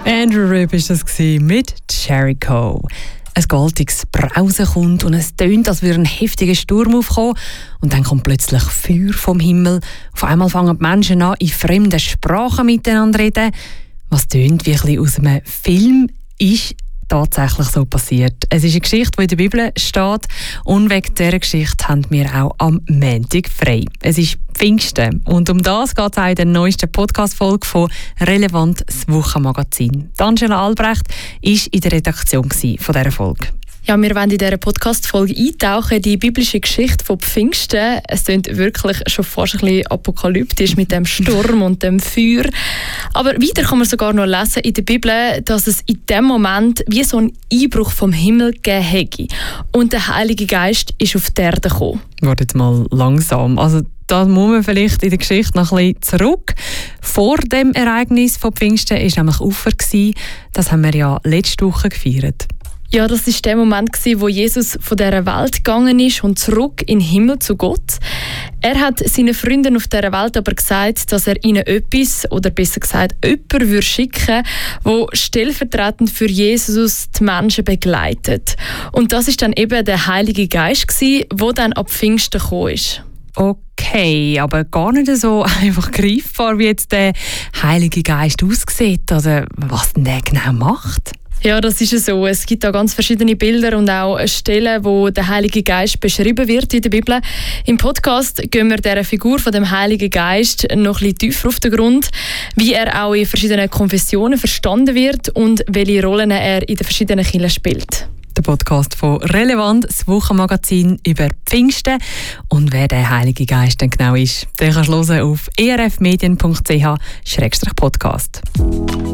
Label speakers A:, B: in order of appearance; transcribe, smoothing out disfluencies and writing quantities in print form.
A: Andrew Ripp war das mit Jericho. Ein gewaltiges Brausen kommt und es tönt, als würde ein heftiger Sturm aufkommen. Und dann kommt plötzlich Feuer vom Himmel. Auf einmal fangen die Menschen an, in fremden Sprachen miteinander zu reden. Was tönt wie ein bisschen aus einem Film, ist tatsächlich so passiert. Es ist eine Geschichte, die in der Bibel steht, und wegen dieser Geschichte haben wir auch am Montag frei. Es ist Pfingsten und um das geht es auch in der neuesten Podcast-Folge von «Relevant, das Wochenmagazin». Angela Albrecht war in der Redaktion von dieser Folge.
B: Ja, wir wollen in dieser Podcast-Folge eintauchen in die biblische Geschichte von Pfingsten. Es klingt wirklich schon fast ein bisschen apokalyptisch mit dem Sturm und dem Feuer. Aber weiter kann man sogar noch lesen in der Bibel, dass es in dem Moment wie so einen Einbruch vom Himmel gegeben hätte. Und der Heilige Geist ist auf die Erde gekommen. Wartet mal langsam. Also da muss man vielleicht in der Geschichte noch ein bisschen zurück. Vor dem Ereignis von Pfingsten war nämlich Ufer. Das haben wir ja letzte Woche gefeiert. Ja, das war der Moment, wo Jesus von dieser Welt gegangen ist und zurück in den Himmel zu Gott. Er hat seinen Freunden auf dieser Welt aber gesagt, dass er ihnen etwas, oder besser gesagt, jemanden schicken würde, der stellvertretend für Jesus die Menschen begleitet. Und das war dann eben der Heilige Geist, der dann ab Pfingsten gekommen ist. Okay, aber gar nicht so einfach greifbar, wie jetzt der Heilige Geist aussieht, oder was denn der genau macht. Ja, das ist es so. Es gibt da ganz verschiedene Bilder und auch Stellen, wo der Heilige Geist beschrieben wird in der Bibel. Im Podcast gehen wir dieser Figur von dem Heiligen Geist noch ein bisschen tiefer auf den Grund, wie er auch in verschiedenen Konfessionen verstanden wird und welche Rollen er in den verschiedenen Kirchen spielt. Der Podcast von «Relevant», das Wochenmagazin über Pfingsten. Und wer der Heilige Geist denn genau ist, den kannst du hören auf erfmedien.ch/podcast.